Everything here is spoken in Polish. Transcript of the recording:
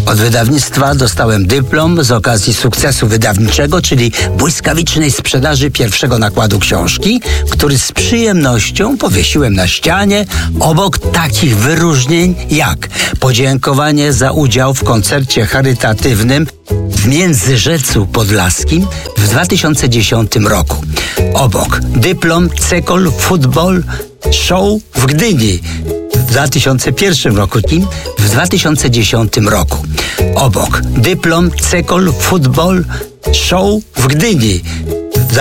Od wydawnictwa dostałem dyplom z okazji sukcesu wydawniczego, czyli błyskawicznej sprzedaży pierwszego nakładu książki, który z przyjemnością powiesiłem na ścianie obok takich wyróżnień jak podziękowanie za udział w koncercie charytatywnym w Międzyrzecu Podlaskim w 2010 roku. Obok dyplom Cekol Football Show w Gdyni w 2001 roku i w 2010 roku. Obok dyplom Cekol Football Show w Gdyni